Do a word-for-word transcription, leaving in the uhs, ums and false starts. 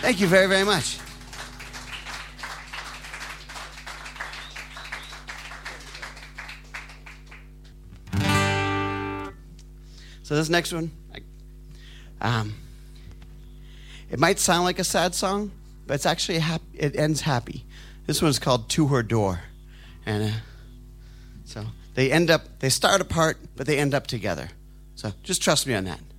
Thank you very, very much. So this next one, um, it might sound like a sad song, but it's actually a hap- it ends happy. This one's called "To Her Door," and uh, so they end up they start apart, but they end up together. So just trust me on that.